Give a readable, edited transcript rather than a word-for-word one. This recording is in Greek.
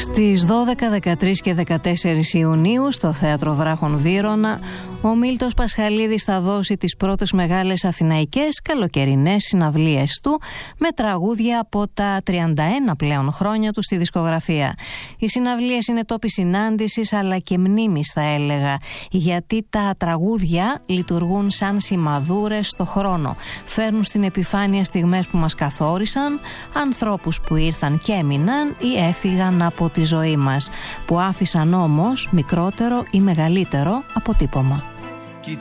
Στις 12, 13 και 14 Ιουνίου στο Θέατρο Βράχων Βύρωνα ο Μίλτος Πασχαλίδης θα δώσει τις πρώτες μεγάλες αθηναϊκές καλοκαιρινές συναυλίες του με τραγούδια από τα 31 πλέον χρόνια του στη δισκογραφία. Οι συναυλίες είναι τόποι συνάντησης αλλά και μνήμης, θα έλεγα, γιατί τα τραγούδια λειτουργούν σαν σημαδούρες στο χρόνο. Φέρνουν στην επιφάνεια στιγμές που μας καθόρισαν, ανθρώπους που ήρθαν και έμειναν ή έφυγαν από τη ζωή μας, που άφησαν όμως μικρότερο ή μεγαλύτερο αποτύπωμα.